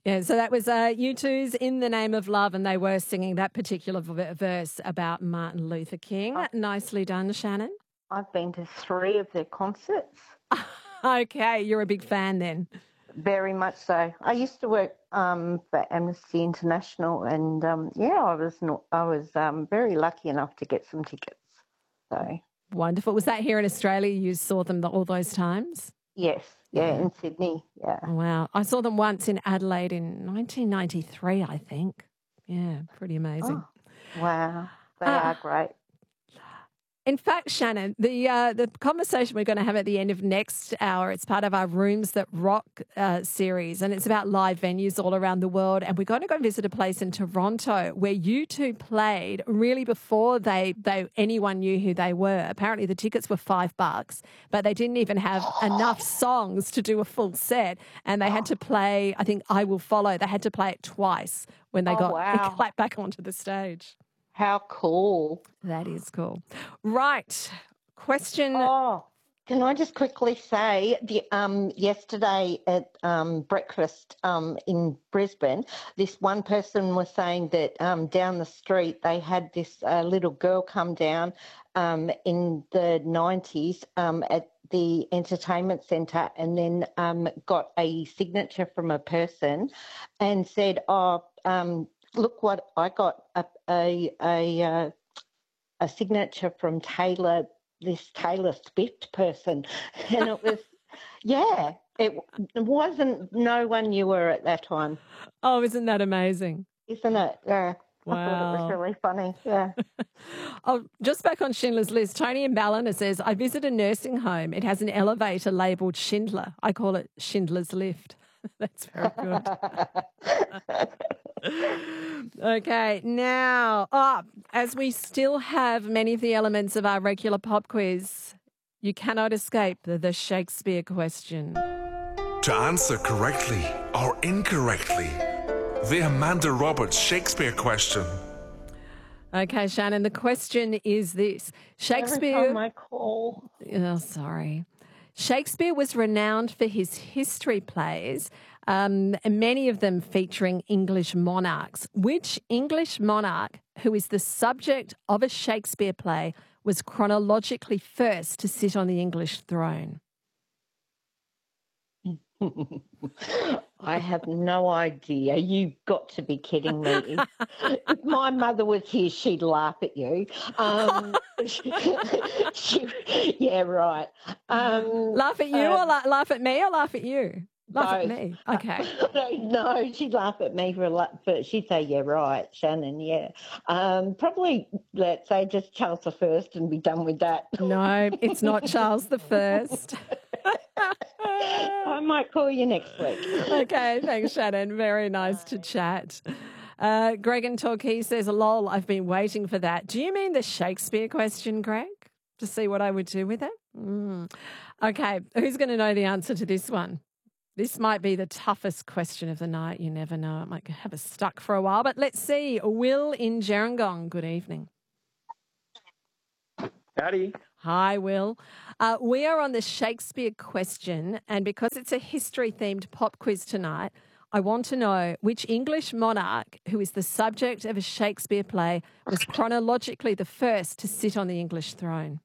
Yeah, so that was U2's In the Name of Love, and they were singing that particular verse about Martin Luther King. Nicely done, Shannon. I've been to 3 of their concerts. Okay, you're a big fan then. Very much so. I used to work for Amnesty International, and I was very lucky enough to get some tickets. So wonderful. Was that here in Australia? You saw them all those times? Yes, in Sydney. Yeah. Wow, I saw them once in Adelaide in 1993, I think. Yeah, pretty amazing. Oh, wow, they are great. In fact, Shannon, the conversation we're going to have at the end of next hour, it's part of our Rooms That Rock series, and it's about live venues all around the world. And we're going to go visit a place in Toronto where U2 played really before anyone knew who they were. Apparently the tickets were $5, but they didn't even have enough songs to do a full set. And they had to play, I think, I Will Follow. They had to play it twice when they got back onto the stage. How cool. That is cool. Right. Question. Oh, can I just quickly say, yesterday at breakfast in Brisbane, this one person was saying that down the street they had this little girl come down in the 90s at the entertainment centre, and then got a signature from a person and said, look what I got, a signature from this Taylor Swift person. And it was, it wasn't, no one knew her at that time. Oh, isn't that amazing? Isn't it? Yeah. Wow. I thought it was really funny, yeah. Just back on Schindler's List, Tony in Ballina says, I visit a nursing home. It has an elevator labelled Schindler. I call it Schindler's Lift. That's very good. Okay, now, as we still have many of the elements of our regular pop quiz, you cannot escape the Shakespeare question. To answer correctly or incorrectly, the Amanda Roberts Shakespeare question. Okay, Shannon, the question is this. Shakespeare... Every time I call. Oh, sorry. Shakespeare was renowned for his history plays, and many of them featuring English monarchs. Which English monarch, who is the subject of a Shakespeare play, was chronologically first to sit on the English throne? I have no idea. You've got to be kidding me. If my mother was here, she'd laugh at you. Yeah, right. Laugh at you or laugh at me or laugh at you? Laugh both. at me. Okay. No, she'd laugh at me for she'd say, yeah, right, Shannon, yeah. Probably, let's say, just Charles I and be done with that. No, it's not Charles I. I might call you next week. Okay, thanks, Shannon. Very nice to chat. Greg in Torquay says, lol, I've been waiting for that. Do you mean the Shakespeare question, Greg? To see what I would do with it? Okay, who's going to know the answer to this one? This might be the toughest question of the night. You never know. It might have us stuck for a while. But let's see. Will in Gerringong, good evening. Howdy. Hi, Will. We are on the Shakespeare question, and because it's a history-themed pop quiz tonight, I want to know which English monarch who is the subject of a Shakespeare play was chronologically the first to sit on the English throne.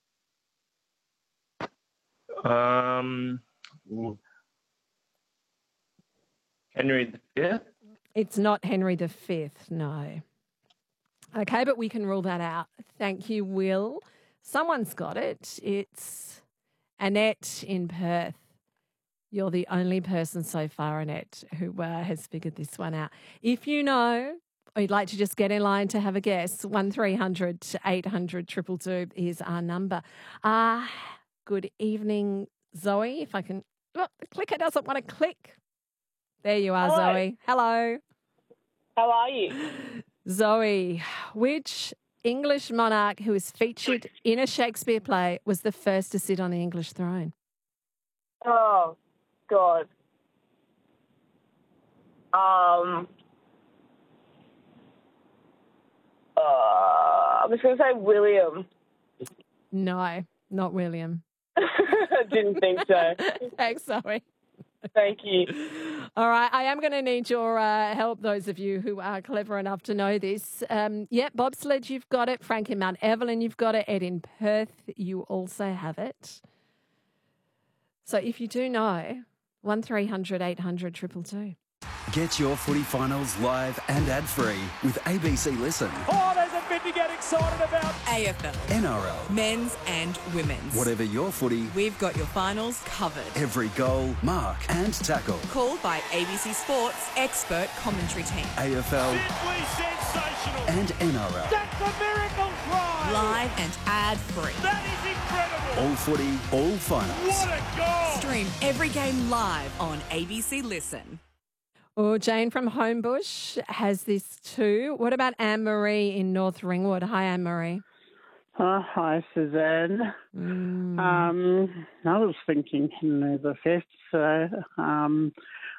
Henry V? It's not Henry V, no. Okay, but we can rule that out. Thank you, Will. Someone's got it. It's Annette in Perth. You're the only person so far, Annette, who has figured this one out. If you know, or you'd like to just get in line to have a guess, 1300 800 222 is our number. Good evening, Zoe. If I can... Oh, the clicker doesn't want to click. There you are, Hello. Zoe. Hello. How are you? Zoe, which English monarch who is featured in a Shakespeare play was the first to sit on the English throne? Oh, God. I'm just going to say William. No, not William. I didn't think so. Thanks, Zoe. Thank you. All right, I am going to need your help, those of you who are clever enough to know this. Bobsled, you've got it. Frank in Mount Evelyn, you've got it. Ed in Perth, you also have it. So if you do know, 1300 800 222. Get your footy finals live and ad-free with ABC Listen. Oh, there's a bit to get excited about. AFL, NRL. men's and women's. Whatever your footy, We've got your finals covered. every goal, mark and tackle. Called by ABC Sports expert commentary team. AFL Simply sensational. and NRL. That's a miracle try. Live and ad-free. That is incredible. All footy, all finals. What a goal. Stream every game live on ABC Listen. Oh, Jane from Homebush has this too. What about Anne-Marie in North Ringwood? Hi, Anne-Marie. Hi, Suzanne. I was thinking Henry V, so and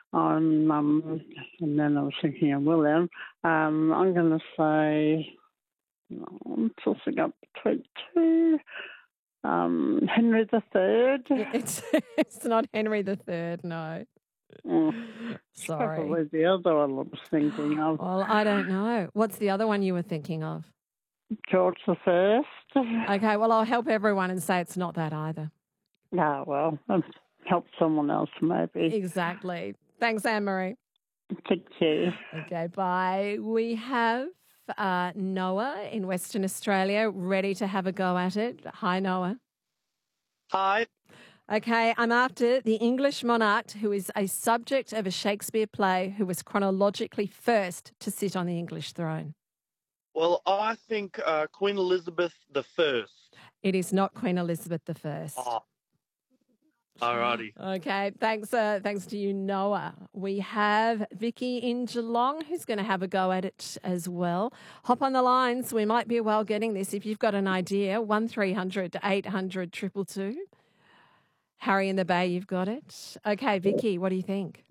then I was thinking of William. I'm going to say, I'm tossing up between two. Henry III. It's not Henry III, no. Sorry. Probably the other one I was thinking of. Well, I don't know. What's the other one you were thinking of? George I. Okay, well, I'll help everyone and say it's not that either. Ah, well, I'll help someone else maybe. Exactly. Thanks, Anne-Marie. Thank you. Okay, bye. We have Noah in Western Australia ready to have a go at it. Hi, Noah. Hi. Okay, I'm after the English monarch who is a subject of a Shakespeare play who was chronologically first to sit on the English throne. Well, I think Queen Elizabeth I. It is not Queen Elizabeth I. Oh. Alrighty. Okay, thanks to you, Noah. We have Vicky in Geelong who's going to have a go at it as well. Hop on the lines. We might be well getting this. If you've got an idea, 1300 800 222. Harry in the Bay, you've got it. Okay, Vicky, what do you think?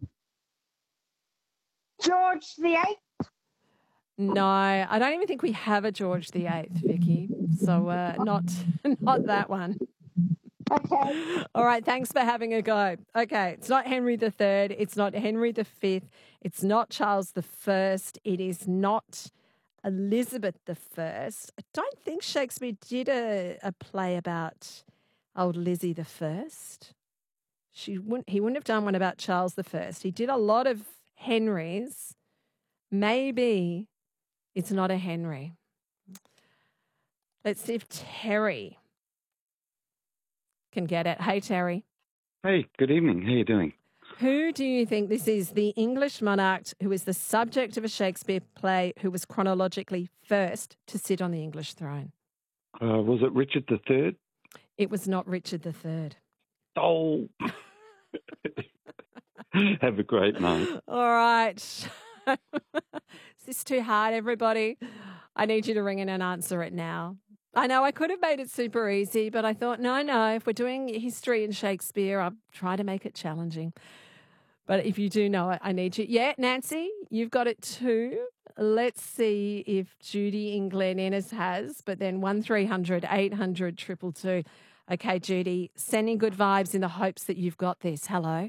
George the Eighth. No, I don't even think we have a George VIII, Vicky. So not that one. Okay. All right, thanks for having a go. Okay, it's not Henry III. It's not Henry V. It's not Charles I. It is not Elizabeth I. I don't think Shakespeare did a play about old Lizzie I. He wouldn't have done one about Charles I. He did a lot of Henrys. Maybe it's not a Henry. Let's see if Terry can get it. Hey, Terry. Hey, good evening. How are you doing? Who do you think this is? The English monarch who is the subject of a Shakespeare play who was chronologically first to sit on the English throne? Was it Richard III? It was not Richard III. Oh. Have a great night. All right. Is this too hard, everybody? I need you to ring in and answer it now. I know I could have made it super easy, but I thought, no, if we're doing history and Shakespeare, I'll try to make it challenging. But if you do know it, I need you. Yeah, Nancy, you've got it too. Let's see if Judy in Glen Innes has, but then 1300 800 222. Okay, Judy, sending good vibes in the hopes that you've got this. Hello.